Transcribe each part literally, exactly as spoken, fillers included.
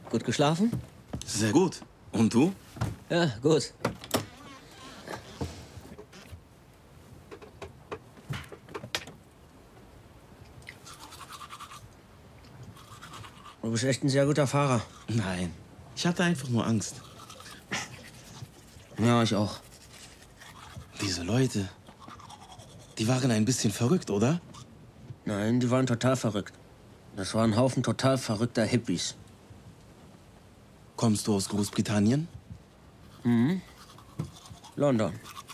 Gut geschlafen? Sehr gut. Und du? Ja, gut. Du bist echt ein sehr guter Fahrer. Nein, ich hatte einfach nur Angst. Ja, ich auch. Diese Leute, die waren ein bisschen verrückt, oder? Nein, die waren total verrückt. Das war ein Haufen total verrückter Hippies. Kommst du aus Großbritannien? Mhm. London.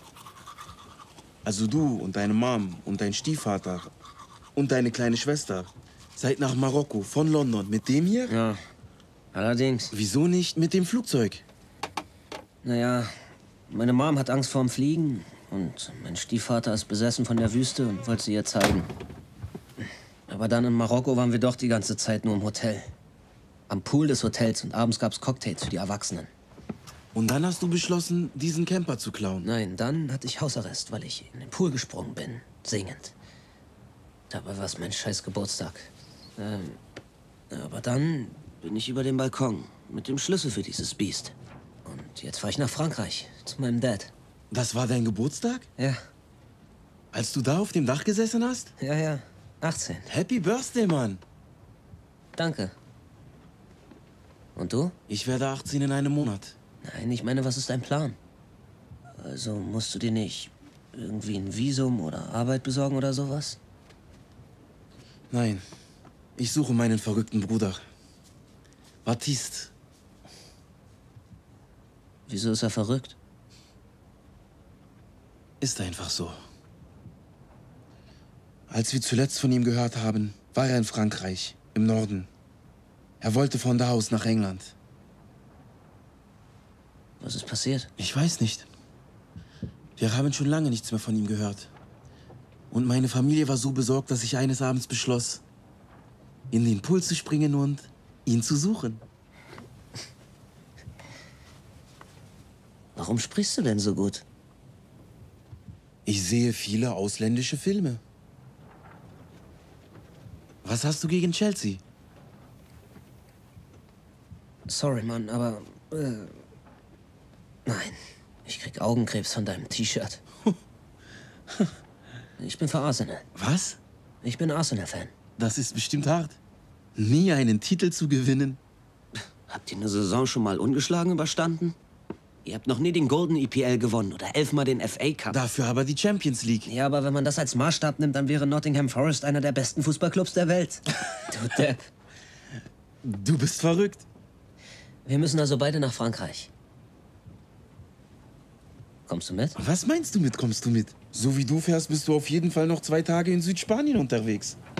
Also du und deine Mom und dein Stiefvater und deine kleine Schwester seid nach Marokko von London mit dem hier? Ja, allerdings. Wieso nicht mit dem Flugzeug? Naja, meine Mom hat Angst vorm Fliegen und mein Stiefvater ist besessen von der Wüste und wollte sie ihr zeigen. Aber dann in Marokko waren wir doch die ganze Zeit nur im Hotel. Am Pool des Hotels und abends gab's Cocktails für die Erwachsenen. Und dann hast du beschlossen, diesen Camper zu klauen? Nein, dann hatte ich Hausarrest, weil ich in den Pool gesprungen bin, singend. Dabei war es mein scheiß Geburtstag. Ähm, aber dann bin ich über den Balkon mit dem Schlüssel für dieses Biest. Und jetzt fahre ich nach Frankreich, zu meinem Dad. Das war dein Geburtstag? Ja. Als du da auf dem Dach gesessen hast? Ja, ja. achtzehn. Happy Birthday, Mann. Danke. Und du? Ich werde achtzehn in einem Monat. Nein, ich meine, was ist dein Plan? Also musst du dir nicht irgendwie ein Visum oder Arbeit besorgen oder sowas? Nein, ich suche meinen verrückten Bruder. Baptiste. Wieso ist er verrückt? Ist einfach so. Als wir zuletzt von ihm gehört haben, war er in Frankreich, im Norden. Er wollte von da aus nach England. Was ist passiert? Ich weiß nicht. Wir haben schon lange nichts mehr von ihm gehört. Und meine Familie war so besorgt, dass ich eines Abends beschloss, in den Pool zu springen und ihn zu suchen. Warum sprichst du denn so gut? Ich sehe viele ausländische Filme. Was hast du gegen Chelsea? Sorry, Mann, aber... Äh, nein, ich krieg Augenkrebs von deinem T-Shirt. Ich bin für Arsenal. Was? Ich bin Arsenal-Fan. Das ist bestimmt hart. Nie einen Titel zu gewinnen. Habt ihr eine Saison schon mal ungeschlagen überstanden? Ihr habt noch nie den Golden E P L gewonnen oder elfmal den F A Cup. Dafür aber die Champions League. Ja, aber wenn man das als Maßstab nimmt, dann wäre Nottingham Forest einer der besten Fußballclubs der Welt. Du Depp. Du bist verrückt. Wir müssen also beide nach Frankreich. Kommst du mit? Was meinst du mit, kommst du mit? So wie du fährst, bist du auf jeden Fall noch zwei Tage in Südspanien unterwegs.